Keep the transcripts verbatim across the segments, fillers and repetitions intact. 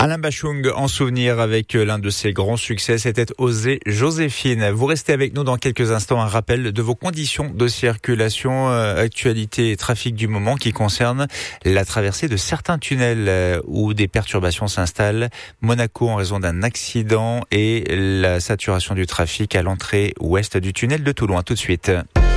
Alain Bachung en souvenir avec l'un de ses grands succès, c'était Oser Joséphine. Vous restez avec nous dans quelques instants, un rappel de vos conditions de circulation, euh, actualité et trafic du moment qui concerne la traversée de certains tunnels euh, où des perturbations s'installent. Monaco en raison d'un accident et la saturation du trafic à l'entrée ouest du tunnel de Toulon. À tout de suite.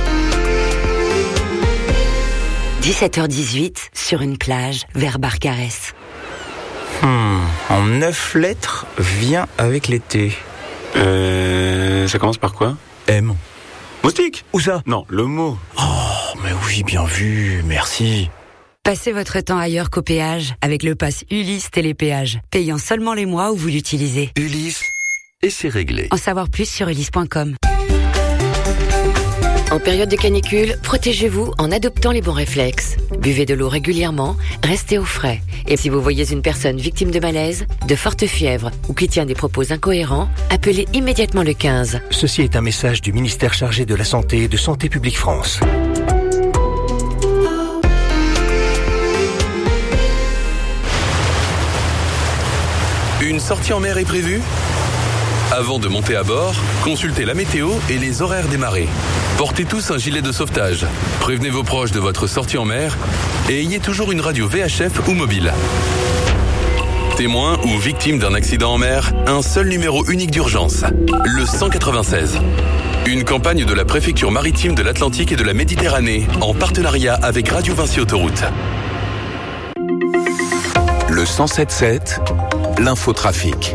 dix-sept heures dix-huit, sur une plage, vers Barcarès. Hmm, en neuf lettres, vient avec l'été. Euh, ça commence par quoi? M. Moustique? Où ça? Non, le mot. Oh, mais oui, bien vu, merci. Passez votre temps ailleurs qu'au péage avec le pass Ulysse Télépéage, payant seulement les mois où vous l'utilisez. Ulysse, et c'est réglé. En savoir plus sur ulysse point com. En période de canicule, protégez-vous en adoptant les bons réflexes. Buvez de l'eau régulièrement, restez au frais. Et si vous voyez une personne victime de malaise, de forte fièvre ou qui tient des propos incohérents, appelez immédiatement le quinze. Ceci est un message du ministère chargé de la Santé et de Santé publique France. Une sortie en mer est prévue ? Avant de monter à bord, consultez la météo et les horaires des marées. Portez tous un gilet de sauvetage. Prévenez vos proches de votre sortie en mer et ayez toujours une radio V H F ou mobile. Témoin ou victime d'un accident en mer, un seul numéro unique d'urgence, le cent quatre-vingt-seize. Une campagne de la préfecture maritime de l'Atlantique et de la Méditerranée en partenariat avec Radio Vinci Autoroute. Le cent sept sept, l'infotrafic.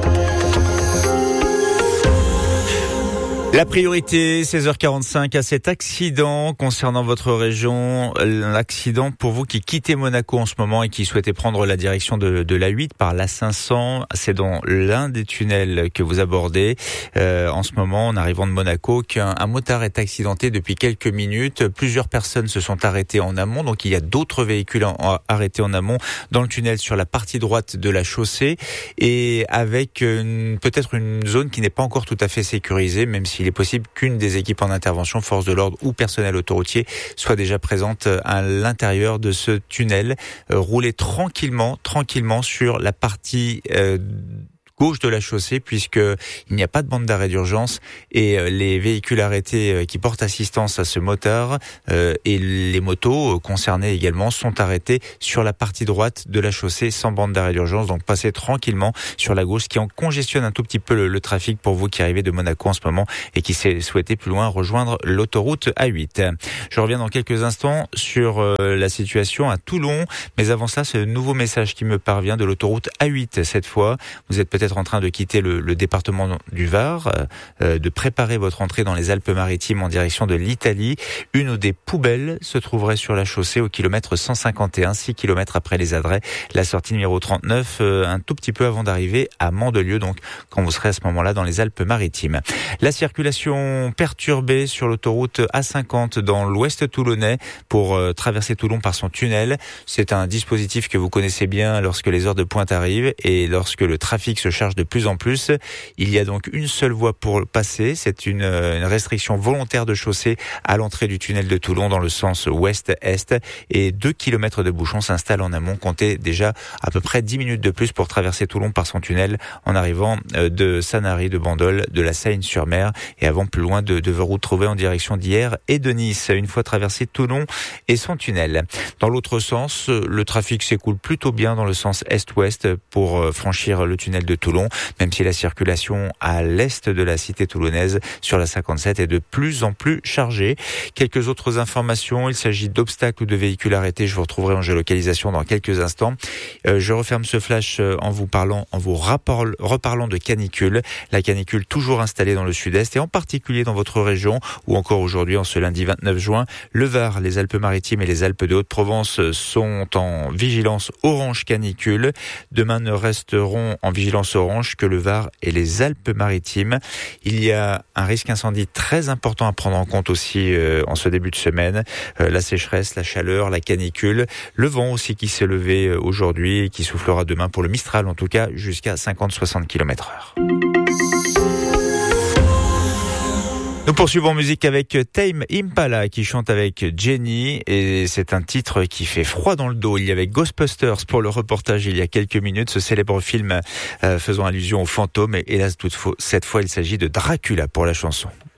La priorité, seize heures quarante-cinq, à cet accident concernant votre région. L'accident pour vous qui quittez Monaco en ce moment et qui souhaitez prendre la direction de, de l'A huit par l'A cinq cents. C'est dans l'un des tunnels que vous abordez euh, en ce moment en arrivant de Monaco qu'un un motard est accidenté depuis quelques minutes. Plusieurs personnes se sont arrêtées en amont, donc il y a d'autres véhicules en, en, arrêtés en amont dans le tunnel sur la partie droite de la chaussée et avec une, peut-être une zone qui n'est pas encore tout à fait sécurisée, même si il est possible qu'une des équipes en intervention, force de l'ordre ou personnel autoroutier, soit déjà présente à l'intérieur de ce tunnel. Euh, roulez tranquillement, tranquillement sur la partie euh, gauche de la chaussée, puisque il n'y a pas de bande d'arrêt d'urgence et euh, les véhicules arrêtés euh, qui portent assistance à ce motard euh, et les motos euh, concernées également sont arrêtés sur la partie droite de la chaussée sans bande d'arrêt d'urgence. Donc passez tranquillement sur la gauche, ce qui en congestionne un tout petit peu le, le trafic pour vous qui arrivez de Monaco en ce moment et qui souhaitez plus loin rejoindre l'autoroute A huit. Je reviens dans quelques instants sur euh, la situation à Toulon, mais avant ça, ce nouveau message qui me parvient de l'autoroute A huit cette fois. Vous êtes peut-être en train de quitter le, le département du Var, euh, de préparer votre entrée dans les Alpes-Maritimes en direction de l'Italie. Une ou des poubelles se trouverait sur la chaussée au kilomètre cent cinquante et un, six kilomètres après les Adrets. La sortie numéro trente-neuf, euh, un tout petit peu avant d'arriver à Mandelieu, donc quand vous serez à ce moment-là dans les Alpes-Maritimes. La circulation perturbée sur l'autoroute A cinquante dans l'ouest toulonnais pour euh, traverser Toulon par son tunnel. C'est un dispositif que vous connaissez bien lorsque les heures de pointe arrivent et lorsque le trafic se charge de plus en plus. Il y a donc une seule voie pour passer. C'est une, une restriction volontaire de chaussée à l'entrée du tunnel de Toulon dans le sens ouest-est et deux kilomètres de bouchons s'installent en amont. Comptez déjà à peu près dix minutes de plus pour traverser Toulon par son tunnel en arrivant de Sanary, de Bandol, de la Seine-sur-Mer et avant plus loin de, de vous retrouver en direction d'Hyères et de Nice une fois traversé Toulon et son tunnel. Dans l'autre sens, le trafic s'écoule plutôt bien dans le sens est-ouest pour franchir le tunnel de Toulon, même si la circulation à l'est de la cité toulonnaise sur la cinquante-sept est de plus en plus chargée. Quelques autres informations, il s'agit d'obstacles ou de véhicules arrêtés, je vous retrouverai en géolocalisation dans quelques instants. Euh, je referme ce flash en vous parlant, en vous rapport, reparlant de canicule. La canicule toujours installée dans le sud-est et en particulier dans votre région ou encore aujourd'hui en ce lundi vingt-neuf juin. Le Var, les Alpes-Maritimes et les Alpes de Haute-Provence sont en vigilance orange canicule. Demain ne resteront en vigilance orange que le Var et les Alpes-Maritimes. Il y a un risque incendie très important à prendre en compte aussi euh, en ce début de semaine. Euh, la sécheresse, la chaleur, la canicule, le vent aussi qui s'est levé aujourd'hui et qui soufflera demain pour le Mistral en tout cas jusqu'à cinquante à soixante kilomètres heure. Nous poursuivons en musique avec Tame Impala qui chante avec Jenny et c'est un titre qui fait froid dans le dos. Il y avait Ghostbusters pour le reportage il y a quelques minutes, ce célèbre film euh, faisant allusion aux fantômes et hélas toute faux, cette fois il s'agit de Dracula pour la chanson.